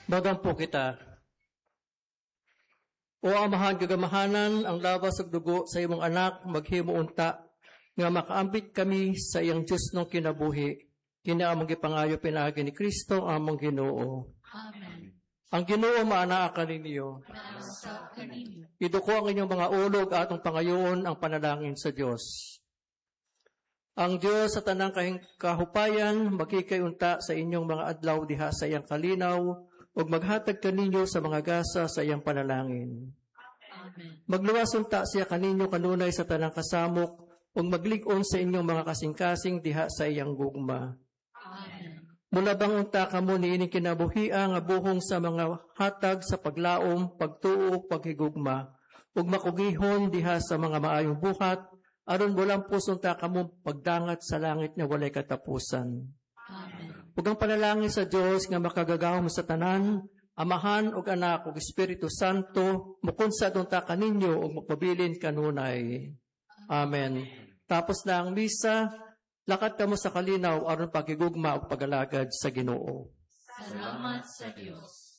Magampo kita. O amahan gagamahanan, ang labas ug dugo sa imong anak, maghimo unta, nga makaambit kami sa iyang Diyos nung kinabuhi. Kina among gipangayo pinaagi ni Kristo, among Ginoo. Amen. Ang Ginoo maanaa kaninyo. Nasa kanino. Iduko ang inyong mga ulog atong pangayoon ang panalangin sa Diyos. Ang Diyos sa tanang kahupayan, magkikayunta sa inyong mga adlaw diha sa iyang kalinaw, ug maghatag kaninyo sa mga gasa sa iyang panalangin. Amen. Magluwas unta siya kaninyo kanunay sa tanang kasamok, ug maglig-on sa inyong mga kasing-kasing diha sa iyang gugma. Amen. Mula bang unta kamo niining kinabuhia nga buhong sa mga hatag sa paglaom, pagtuo, paghigugma, ug makugihon diha sa mga maayong buhat, aron bulang pusunta kamo pagdangat sa langit nga walay katapusan. Amen. Ug ang panalangin sa Dios nga makagagahom sa tanan, Amahan ug Anak ug Espiritu Santo, mukunsad unta kaninyo ug magpabilin kanunay. Amen. Tapos na ang misa, lakad kamo sa kalinaw aron pagigugma ug pagalagad sa Ginoo. Salamat sa Diyos.